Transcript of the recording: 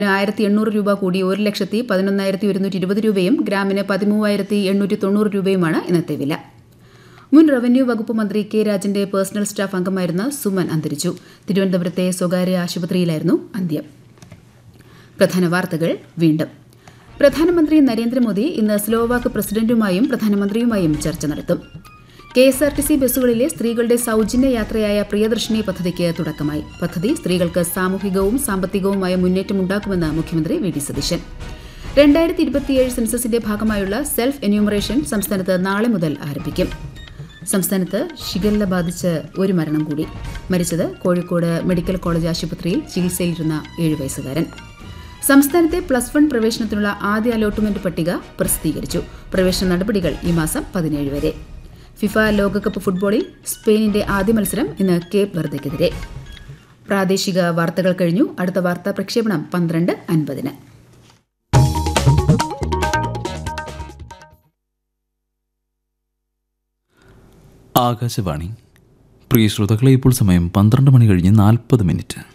1,800 രൂപ കൂടി 1,11,120 രൂപയും ഗ്രാമിന് 13,890 രൂപയുമാണ് ഇന്നത്തെ വില. മുൻ റവന്യൂ വകുപ്പ് മന്ത്രി കെ രാജന്റെ പേഴ്സണൽ സ്റ്റാഫ് അംഗമായിരുന്ന സുമൻ അന്തരിച്ചു. തിരുവനന്തപുരത്തെ സ്വകാര്യ ആശുപത്രിയിലായിരുന്നു അന്ത്യം. പ്രധാന വാർത്തകൾ വീണ്ടും. പ്രധാനമന്ത്രി നരേന്ദ്രമോദി ഇന്ന് സ്ലോവാക്ക് പ്രസിഡന്റുമായും പ്രധാനമന്ത്രിയുമായും ചർച്ച നടത്തും. KSRTC ബസ്സുകളിലെ സ്ത്രീകളുടെ സൌജന്യ യാത്രയായ പ്രിയദർശിനി പദ്ധതിക്ക് തുടക്കമായി. പദ്ധതി സ്ത്രീകൾക്ക് സാമൂഹികവും സാമ്പത്തികവുമായ മുന്നേറ്റമുണ്ടാക്കുമെന്ന് മുഖ്യമന്ത്രി വി ഡി സതീശൻ. 2027 സെൻസസിന്റെ ഭാഗമായുള്ള സെൽഫ് എന്യൂമറേഷൻ സംസ്ഥാനത്ത് നാളെ മുതൽ ആരംഭിക്കും. സംസ്ഥാനത്ത് ഷിഗല്ല ബാധിച്ച് ഒരു മരണം കൂടി. മരിച്ചത് കോഴിക്കോട് മെഡിക്കൽ കോളേജ് ആശുപത്രിയിൽ ചികിത്സയിലിരുന്ന 7 വയസ്സുകാരൻ. സംസ്ഥാനത്തെ +1 പ്രവേശനത്തിനുള്ള ആദ്യ അലോട്ട്മെന്റ് പട്ടിക പ്രസിദ്ധീകരിച്ചു. പ്രവേശന നടപടികൾ ഈ മാസം 17 വരെ. ഫിഫ ലോകകപ്പ് ഫുട്ബോളിൽ സ്പെയിനിന്റെ ആദ്യ മത്സരം ഇന്ന് കേപ്പ് വെർദെക്കെതിരെ. പ്രാദേശിക വാർത്തകൾ കഴിഞ്ഞു. അടുത്ത വാർത്താ പ്രക്ഷേപണം 12:50. ആകാശവാണി. പ്രിയ ശ്രോതാക്കളെ, ഇപ്പോൾ സമയം 12 മണി കഴിഞ്ഞ് 40 മിനിറ്റ്.